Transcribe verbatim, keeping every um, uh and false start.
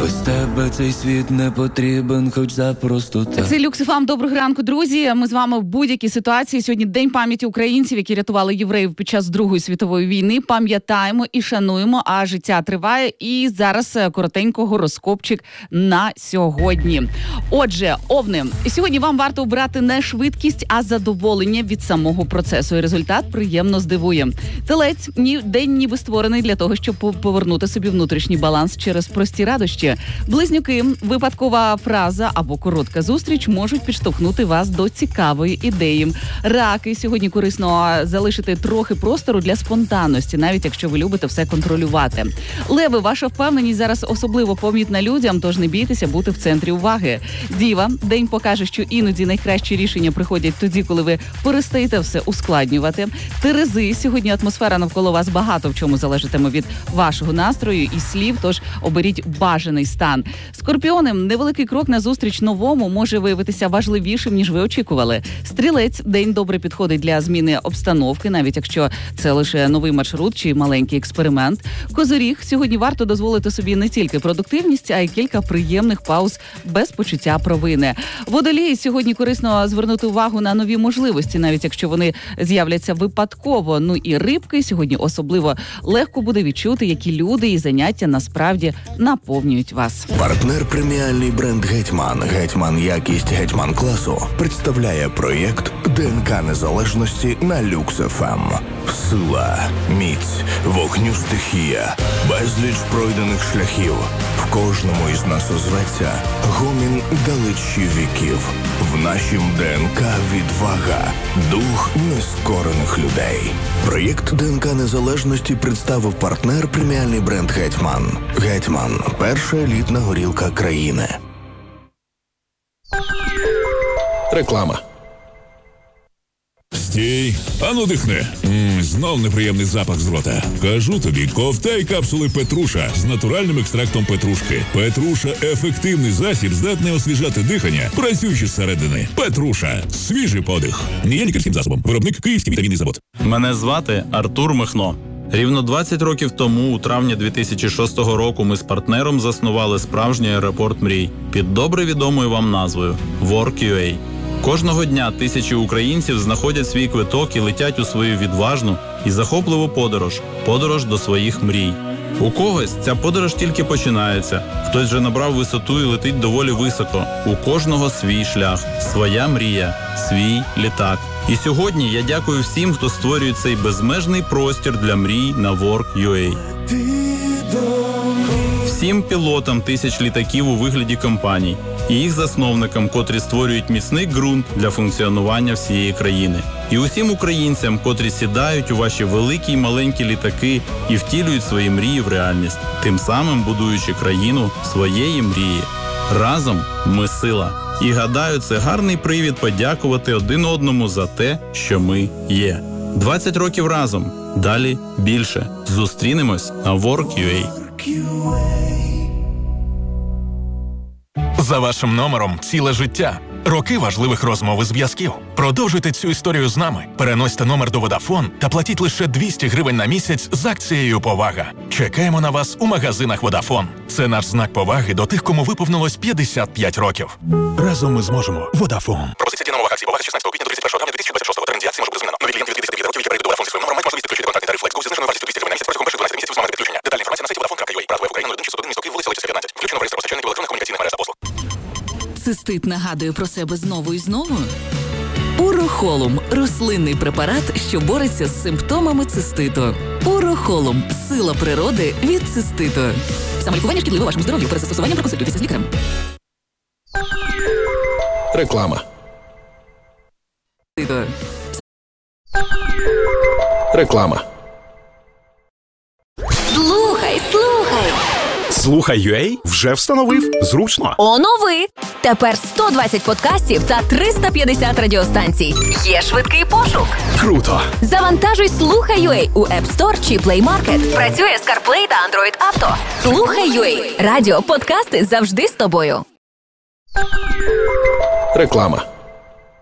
Без тебе цей світ не потрібен, хоч запросто так. Це Люкс еф ем. Доброго ранку, друзі. Ми з вами в будь-якій ситуації. Сьогодні День пам'яті українців, які рятували євреїв під час Другої світової війни. Пам'ятаємо і шануємо, а життя триває. І зараз коротенько гороскопчик на сьогодні. Отже, овни, сьогодні вам варто обрати не швидкість, а задоволення від самого процесу. І результат приємно здивує. Телець, ні, день ніби створений для того, щоб повернути собі внутрішній баланс через прості радощі. Близнюки, випадкова фраза або коротка зустріч можуть підштовхнути вас до цікавої ідеї. Раки, сьогодні корисно залишити трохи простору для спонтанності, навіть якщо ви любите все контролювати. Леви, ваша впевненість зараз особливо помітна людям, тож не бійтеся бути в центрі уваги. Діва, день покаже, що іноді найкращі рішення приходять тоді, коли ви перестаєте все ускладнювати. Терези, сьогодні атмосфера навколо вас багато в чому залежатиме від вашого настрою і слів, тож оберіть бажаний стан. Скорпіони, невеликий крок назустріч новому може виявитися важливішим, ніж ви очікували. Стрілець, день добре підходить для зміни обстановки, навіть якщо це лише новий маршрут чи маленький експеримент. Козиріг, сьогодні варто дозволити собі не тільки продуктивність, а й кілька приємних пауз без почуття провини. Водолії, сьогодні корисно звернути увагу на нові можливості, навіть якщо вони з'являться випадково. Ну і рибки, сьогодні особливо легко буде відчути, які люди і заняття насправді наповнюють вас. Партнер преміальний бренд «Гетьман». «Гетьман» якість «Гетьман» класу представляє проєкт ДНК незалежності на Люкс еф ем. Сила, міць, вогню стихія, безліч пройдених шляхів. В кожному із нас озветься гомін далечі віків. В нашім ДНК відвага, дух нескорених людей. Проєкт ДНК незалежності представив партнер преміальний бренд «Гетьман». «Гетьман» – перша елітна горілка країни. Реклама. Стій, ану дихни. Ммм, знов неприємний запах з рота. Кажу тобі, ковтай капсули Петруша з натуральним екстрактом петрушки. Петруша – ефективний засіб, здатний освіжати дихання, працюючи зсередини. Петруша – свіжий подих. Не є лікарським засобом. Виробник Київський вітамінний завод. Мене звати Артур Михно. Рівно двадцять років тому, у травні дві тисячі шостого року, ми з партнером заснували справжній аеропорт мрій під добре відомою вам назвою «Work.ua». Кожного дня тисячі українців знаходять свій квиток і летять у свою відважну і захопливу подорож – подорож до своїх мрій. У когось ця подорож тільки починається, хтось вже набрав висоту і летить доволі високо. У кожного свій шлях, своя мрія, свій літак. І сьогодні я дякую всім, хто створює цей безмежний простір для мрій на Work.ua. Всім пілотам тисяч літаків у вигляді компаній і їх засновникам, котрі створюють міцний ґрунт для функціонування всієї країни. І усім українцям, котрі сідають у ваші великі й маленькі літаки і втілюють свої мрії в реальність, тим самим будуючи країну своєї мрії. Разом ми сила. І гадаю, це гарний привід подякувати один одному за те, що ми є. двадцять років разом. Далі більше. Зустрінемось на Work.ua. За вашим номером ціле життя. Роки важливих розмов і зв'язків. Продовжуйте цю історію з нами. Переносьте номер до Vodafone та платіть лише двісті гривень на місяць з акцією «Повага». Чекаємо на вас у магазинах Vodafone. Це наш знак поваги до тих, кому виповнилось п'ятдесят п'ять років. Разом ми зможемо. Vodafone. Пропозиція діє на умовах акції «Повага» з шістнадцятого квітня до тридцять першого травня дві тисячі двадцять шостого. Термін дії акції може бути змінено. Нові клієнти від тридцяти п'яти років, які перейдуть до Vodafone зі своїм номером, мають можливість підключити контактний тариф Flex Go зі зниженою вартістю двісті гривень на місяць протягом перших дванадцяти місяців з моменту підключення. Детальна інформація на сайті vodafone крапка ua. Брат веб Україна нуль один шістсот один місто Київ, вулиця Литвицька, п'ятнадцять. Включено в реєстр постачальників електронних комунікаційних мереж та послуг. Цистит нагадує про себе знову і знову? Урохолум – рослинний препарат, що бореться з симптомами циститу. Урохолум – сила природи від циститу. Самолікування шкідливе вашому здоров'ю. Перед застосуванням проконсультуйтеся з лікарем. Реклама. Циститу. Реклама. Слухай, слухай. Слухай.ua вже встановив. Зручно. Онови. Тепер сто двадцять подкастів та триста п'ятдесят радіостанцій. Є швидкий пошук. Круто. Завантажуй Слухай.ua у App Store чи Play Market. Працює з CarPlay та Android Auto. Слухай.ua. Радіо, подкасти завжди з тобою. Реклама.